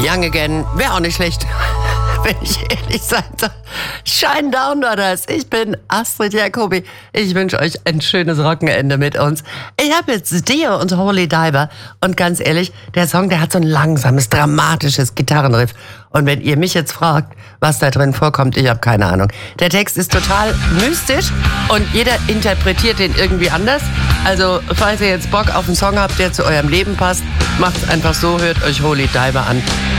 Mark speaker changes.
Speaker 1: Young Again wäre auch nicht schlecht, wenn ich ehrlich sein soll. Shine Down war das. Ich bin Astrid Jacobi. Ich wünsche euch ein schönes Wochenende mit uns. Ich habe jetzt Dio und Holy Diver. Und ganz ehrlich, der Song, der hat so ein langsames, dramatisches Gitarrenriff. Und wenn ihr mich jetzt fragt, was da drin vorkommt, ich habe keine Ahnung. Der Text ist total mystisch und jeder interpretiert den irgendwie anders. Also, falls ihr jetzt Bock auf einen Song habt, der zu eurem Leben passt, macht's einfach so, hört euch Holy Diver an.